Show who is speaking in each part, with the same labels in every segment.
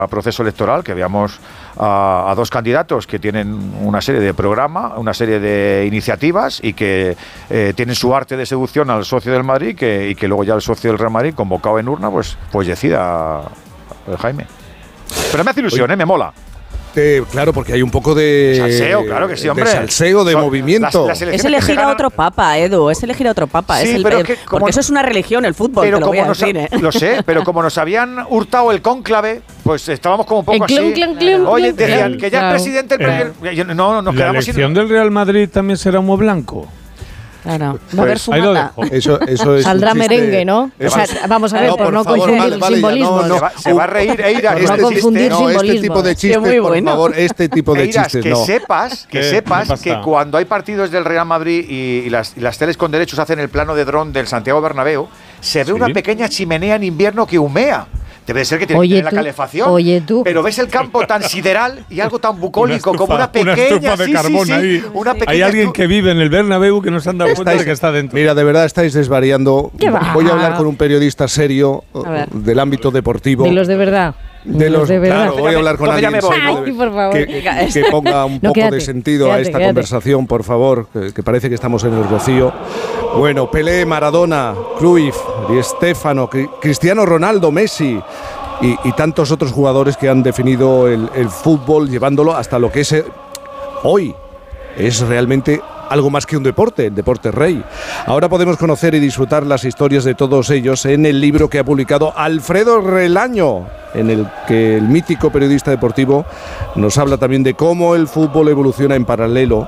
Speaker 1: proceso electoral, que veamos a dos candidatos que tienen una serie de programas, una serie de iniciativas y que tienen su arte de seducción al socio del Madrid y que luego ya el socio del Real Madrid, convocado en urna, pues decida Jaime. Pero me hace ilusión, me mola.
Speaker 2: Claro, porque hay un poco de
Speaker 1: salseo, claro que sí, hombre.
Speaker 2: De salseo, de movimiento.
Speaker 3: Es elegir a otro papa, Edu, es elegir a otro papa.
Speaker 1: Sí,
Speaker 3: porque eso es una religión, el fútbol, te lo voy a decir.
Speaker 1: Lo sé, pero como nos habían hurtado el cónclave, pues estábamos como un poco así. Oye, decían que ya es presidente no, nos
Speaker 4: ¿La elección del Real Madrid también será humo blanco?
Speaker 3: Claro, va a haber fumata.
Speaker 2: Eso es
Speaker 5: saldrá merengue, ¿no? O sea, vamos a ver, por no confundir simbolismos.
Speaker 1: Se va a reír Eira.
Speaker 5: No confundir simbolismos.
Speaker 2: Este tipo de chistes, por favor, este tipo de chistes,
Speaker 1: que sepas que cuando hay partidos del Real Madrid y las teles con derechos hacen el plano de dron del Santiago Bernabéu, se ve una pequeña chimenea en invierno que humea. Debe ser que tiene la calefacción. Pero ves el campo tan sideral y algo tan bucólico como una pequeña
Speaker 4: estufa de carbón ahí. Hay alguien que vive en el Bernabéu que no se han dado cuenta de que está dentro.
Speaker 2: Mira, de verdad estáis desvariando. Voy a hablar con un periodista serio del ámbito deportivo.
Speaker 5: De los de verdad.
Speaker 2: Claro, voy a hablar con alguien
Speaker 5: por favor.
Speaker 2: Que ponga un poco de sentido a esta conversación, por favor, que parece que estamos en el Rocío. Bueno, Pelé, Maradona, Cruyff, Di Stéfano, Cristiano Ronaldo, Messi y tantos otros jugadores que han definido el fútbol, llevándolo hasta lo que es hoy. Es realmente algo más que un deporte, el deporte rey. Ahora podemos conocer y disfrutar las historias de todos ellos en el libro que ha publicado Alfredo Relaño, en el que el mítico periodista deportivo nos habla también de cómo el fútbol evoluciona en paralelo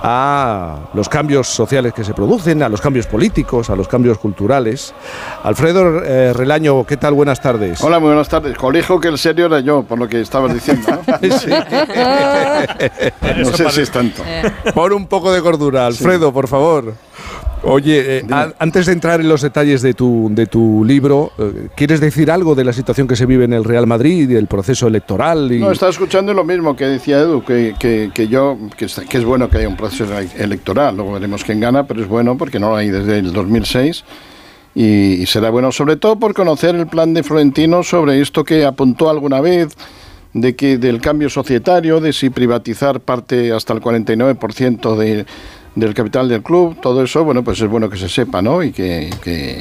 Speaker 2: a los cambios sociales que se producen, a los cambios políticos, a los cambios culturales. Alfredo Relaño, ¿qué tal? Buenas tardes.
Speaker 6: Hola, muy buenas tardes. Corrijo que el serio era yo, por lo que estabas diciendo, ¿no?
Speaker 2: Sí.
Speaker 6: No sé si es tanto.
Speaker 2: Pon un poco de cordura, Alfredo, por favor. Oye, antes de entrar en los detalles de tu libro, ¿quieres decir algo de la situación que se vive en el Real Madrid y del proceso electoral?
Speaker 6: No, estaba escuchando lo mismo que decía Edu, que es bueno que haya un proceso electoral. Luego veremos quién gana, pero es bueno porque no lo hay desde el 2006 y será bueno sobre todo por conocer el plan de Florentino sobre esto que apuntó alguna vez, del cambio societario, de si privatizar parte hasta el 49% del capital del club. Todo eso, bueno, pues es bueno que se sepa, ¿no? Y que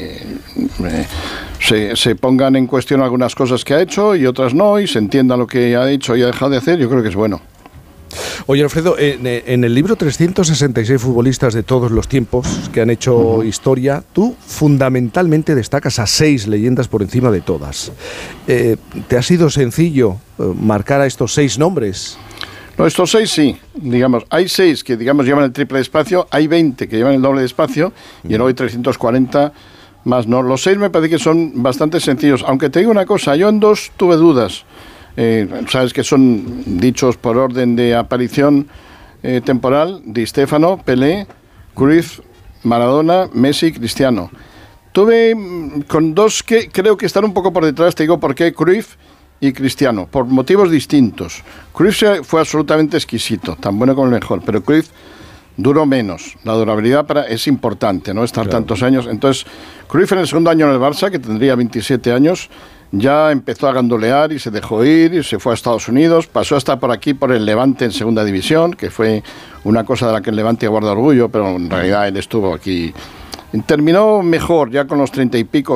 Speaker 6: se pongan en cuestión algunas cosas que ha hecho y otras no, y se entienda lo que ha hecho y ha dejado de hacer. Yo creo que es bueno.
Speaker 2: Oye, Alfredo, en el libro 366 futbolistas de todos los tiempos que han hecho historia, tú fundamentalmente destacas a 6 leyendas por encima de todas. ¿Te ha sido sencillo marcar a estos 6 nombres?
Speaker 6: No, estos 6 sí, digamos, hay 6 que llevan el triple de espacio, hay 20 que llevan el doble de espacio y luego hay 340 más, ¿no? Los 6 me parece que son bastante sencillos, aunque te digo una cosa, yo en 2 tuve dudas. Sabes que son dichos por orden de aparición temporal: Di Stéfano, Pelé, Cruyff, Maradona, Messi, Cristiano. Tuve con 2 que creo que están un poco por detrás, te digo por qué: Cruyff y Cristiano, por motivos distintos. Cruyff fue absolutamente exquisito, tan bueno como el mejor, pero Cruyff duró menos. La durabilidad es importante, ¿no? Estar tantos años. Entonces, Cruyff en el segundo año en el Barça, que tendría 27 años, ya empezó a gandolear y se dejó ir y se fue a Estados Unidos, pasó hasta por aquí por el Levante en segunda división, que fue una cosa de la que el Levante guarda orgullo, pero en realidad él estuvo aquí. Terminó mejor ya con los 30 y pico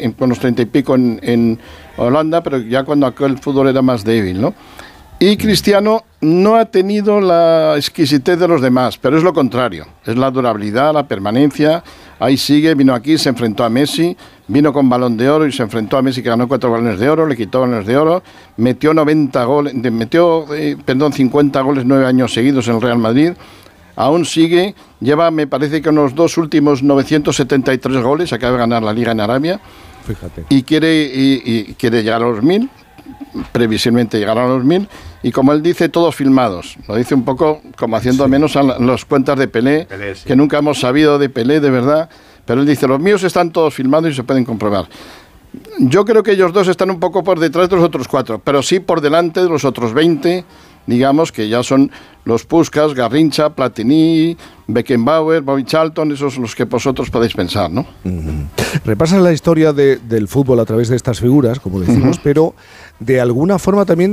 Speaker 6: en Holanda, pero ya cuando aquel fútbol era más débil, ¿no? Y Cristiano no ha tenido la exquisitez de los demás, pero es lo contrario, es la durabilidad, la permanencia. Ahí sigue, vino aquí, se enfrentó a Messi, vino con Balón de Oro y se enfrentó a Messi, que ganó 4 balones de oro, le quitó balones de oro, metió 50 goles 9 años seguidos en el Real Madrid. Aún sigue, lleva, me parece que unos 2 últimos 973 goles, acaba de ganar la Liga en Arabia. Fíjate. Y quiere llegar a los 1000, previsiblemente llegará a los 1000, y como él dice, todos filmados. Lo dice un poco como haciendo menos a las cuentas de Pelé, sí, que nunca hemos sabido de Pelé de verdad, pero él dice, los míos están todos filmados y se pueden comprobar. Yo creo que ellos 2 están un poco por detrás de los otros 4, pero sí por delante de los otros 20 digamos, que ya son los Puskás, Garrincha, Platini, Beckenbauer, Bobby Charlton, esos son los que vosotros podéis pensar, ¿no?
Speaker 2: Repasas la historia del fútbol a través de estas figuras, como decimos, pero de alguna forma también